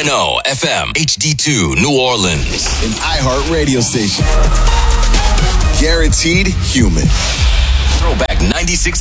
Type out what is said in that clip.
100.9 FM, HD2, New Orleans. An iHeart radio station. Guaranteed human. Throwback 96.